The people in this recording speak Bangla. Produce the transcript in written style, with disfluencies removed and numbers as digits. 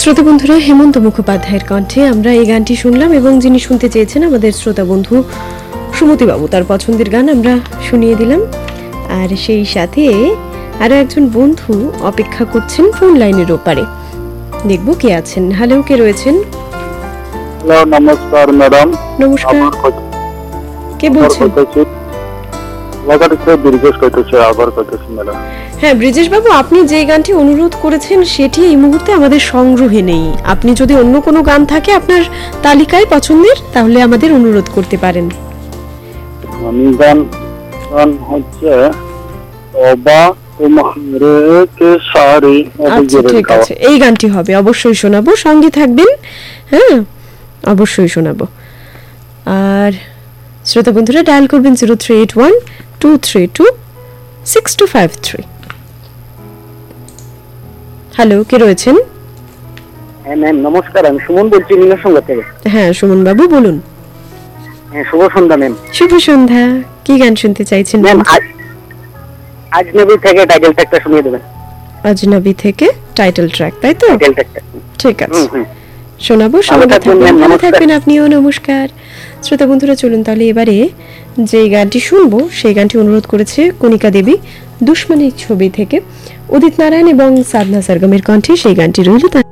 শ্রোতা বন্ধুরা, হেমন্ত মুখোপাধ্যায়ের কণ্ঠে আমরা এই গানটি শুনলাম এবং যিনি শুনতে চেয়েছেন আমাদের শ্রোতা বন্ধু সুমতি বাবু, তার পছন্দের গান আমরা শুনিয়ে দিলাম। আর সেই সাথে আরো একজন বন্ধু অপেক্ষা করছেন ফোন লাইনের ওপারে। দেখব কে আছেন। হ্যালো, কে রয়েছেন? হ্যালো, নমস্কার ম্যাডাম। নমস্কার, কে বলছেন? হ্যাঁ ব্রিজেশ বাবু, আপনি যে গানটি অনুরোধ করেছেন সেটি এই মুহূর্তে আমাদের সংগ্রহে নেই। আপনি যদি অন্য কোনো গান থাকে আপনার তালিকায় পছন্দের, তাহলে আমাদের অনুরোধ করতে পারেন। আমি গান হচ্ছে আচ্ছা ঠিক আছে, এই গানটি হবে, অবশ্যই শোনাবো, সঙ্গে থাকবেন। হ্যাঁ অবশ্যই শোনাবো। আর শ্রোতা বন্ধুরা ডায়াল করবেন 0381-232-6253। হ্যালো, কে রয়েছেন? হ্যাঁ ম্যাম নমস্কার, আমি সুমন বলছি নীলসঙ্গা থেকে। হ্যাঁ সুমন বাবু বলুন। হ্যাঁ শুভ সন্ধ্যা ম্যাম। শুভ সন্ধ্যা। কি গান শুনতে চাইছেন ম্যাম? আজনবী থেকে টাইটেল ট্র্যাকটা শুনিয়ে দেবেন। আজনবী থেকে টাইটেল ট্র্যাক, তাই তো? টাইটেল ট্র্যাকটা ঠিক আছে, শোনাবো। ভালো থাকবেন আপনিও। নমস্কার। শ্রোতা বন্ধুরা চলুন তাহলে এবারে যে গানটি শুনবো সেই গানটি অনুরোধ করেছে কণিকা দেবী, দুশ্মনী ছবি থেকে। উদিত নারায়ণ এবং সাধনা সরগমের কণ্ঠে সেই গানটি রইল।